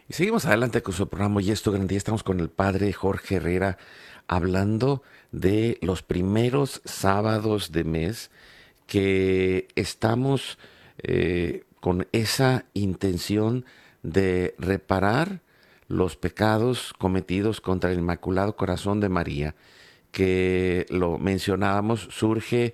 Y seguimos adelante con su programa Y esto grande. Ya estamos con el padre Jorge Herrera hablando de los primeros sábados de mes que estamos con esa intención de reparar los pecados cometidos contra el Inmaculado Corazón de María, que lo mencionábamos, surge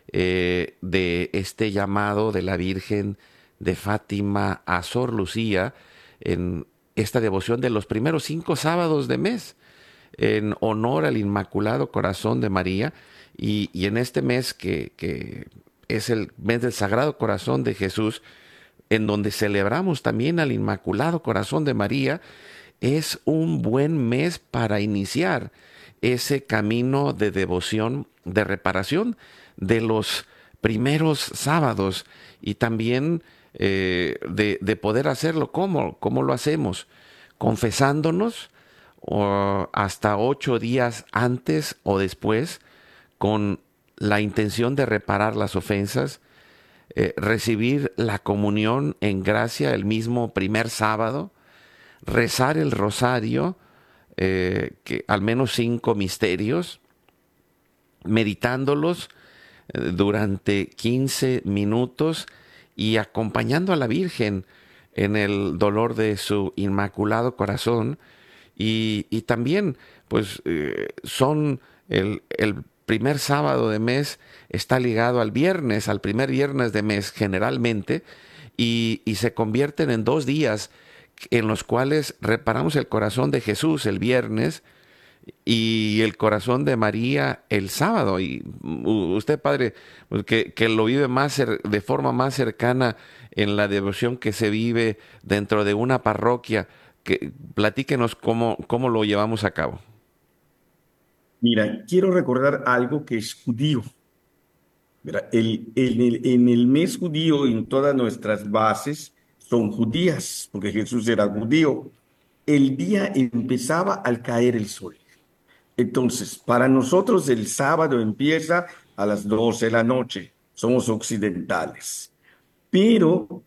de este llamado de la Virgen de Fátima a Sor Lucía en esta devoción de los primeros 5 sábados de mes, en honor al Inmaculado Corazón de María, y en este mes que es el mes del Sagrado Corazón de Jesús, en donde celebramos también al Inmaculado Corazón de María, es un buen mes para iniciar ese camino de devoción, de reparación de los primeros sábados y también de poder hacerlo. ¿Cómo lo hacemos? Confesándonos o hasta 8 días antes o después con la intención de reparar las ofensas, recibir la comunión en gracia el mismo primer sábado, rezar el rosario, que al menos 5 misterios, meditándolos durante 15 minutos y acompañando a la Virgen en el dolor de su Inmaculado Corazón. Y también, pues, son el primer sábado de mes está ligado al viernes, al primer viernes de mes generalmente, y se convierten en 2 días en los cuales reparamos el corazón de Jesús el viernes y el corazón de María el sábado. Y usted, padre, pues, que lo vive de forma más cercana en la devoción que se vive dentro de una parroquia, que platíquenos cómo lo llevamos a cabo. Mira, quiero recordar algo que es judío. Mira, en el mes judío, en todas nuestras bases son judías, porque Jesús era judío. El día empezaba al caer el sol. Entonces, para nosotros el sábado empieza a las 12 de la noche. Somos occidentales. Pero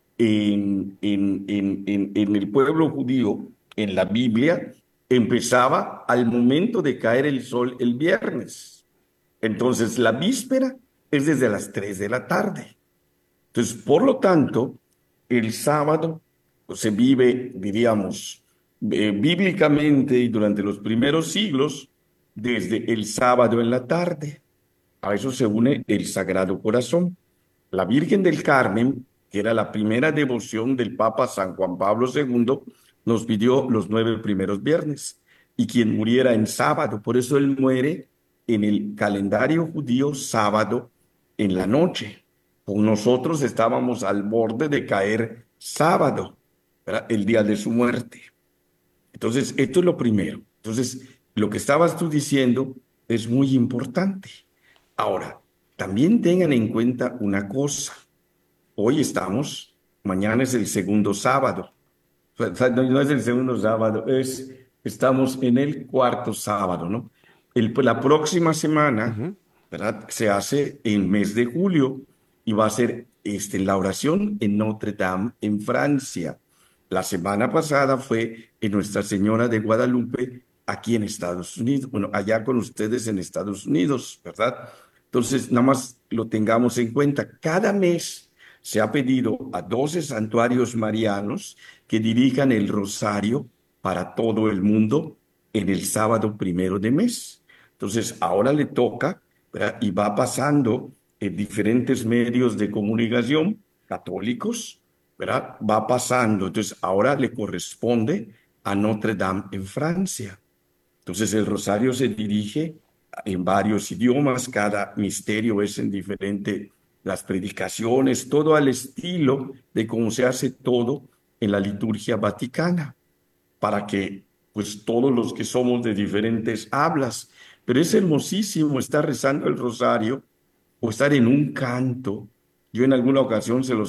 en el pueblo judío, en la Biblia, empezaba al momento de caer el sol el viernes. Entonces, la víspera es desde las 3 de la tarde. Entonces, por lo tanto, el sábado pues, se vive, diríamos, bíblicamente y durante los primeros siglos, desde el sábado en la tarde. A eso se une el Sagrado Corazón. La Virgen del Carmen, que era la primera devoción del Papa San Juan Pablo II, nos pidió los 9 primeros viernes. Y quien muriera en sábado, por eso él muere en el calendario judío sábado en la noche. Con nosotros estábamos al borde de caer sábado, ¿verdad? El día de su muerte. Entonces, esto es lo primero. Entonces, lo que estabas tú diciendo es muy importante. Ahora, también tengan en cuenta una cosa. Hoy estamos, mañana es el segundo sábado. O sea, no, no es el segundo sábado, estamos en el cuarto sábado, ¿no? La próxima semana, Ujú. ¿verdad? Se hace en mes de julio y va a ser la oración en Notre Dame, en Francia. La semana pasada fue en Nuestra Señora de Guadalupe, aquí en Estados Unidos, bueno, allá con ustedes en Estados Unidos, ¿verdad? Entonces, nada más lo tengamos en cuenta. Cada mes se ha pedido a 12 santuarios marianos que dirijan el rosario para todo el mundo en el sábado primero de mes. Entonces, ahora le toca, ¿verdad? Y va pasando en diferentes medios de comunicación católicos, ¿verdad? Va pasando. Entonces, ahora le corresponde a Notre Dame en Francia. Entonces, el rosario se dirige en varios idiomas, cada misterio es en diferente, las predicaciones, todo al estilo de cómo se hace todo en la liturgia vaticana, para que pues todos los que somos de diferentes hablas, pero es hermosísimo estar rezando el rosario o estar en un canto. Yo en alguna ocasión se los